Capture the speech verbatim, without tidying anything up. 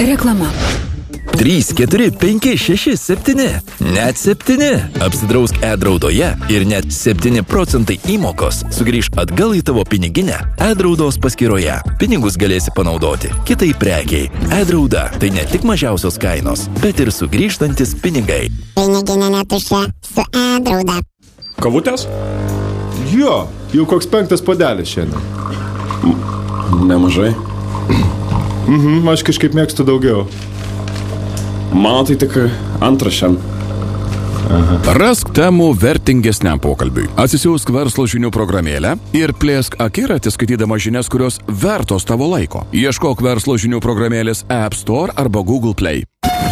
Reklama. trys, keturi, penki, šeši, septyni. Net septyni. Apsidrausk e-draudoje ir net septyni procentai įmokos sugrįž atgal į tavo piniginę e-draudos paskyroje. Pinigus galėsi panaudoti kitai prekiai. E-drauda tai ne tik mažiausios kainos, bet ir sugrįžtantis pinigai. Piniginė netuščia su e-drauda. Kavutės? Jo, jau koks penktas puodelis šiandien. Nemažai. Mhm, aš kažkaip mėgstu daugiau. Mano tai tik antras šiandien. Rask temų vertingesniam pokalbiui. Atsisiųsk verslo žinių programėlę ir plėsk akiratį skaitydama žinias, kurios vertos tavo laiko. Ieškok verslo žinių programėlės App Store arba Google Play.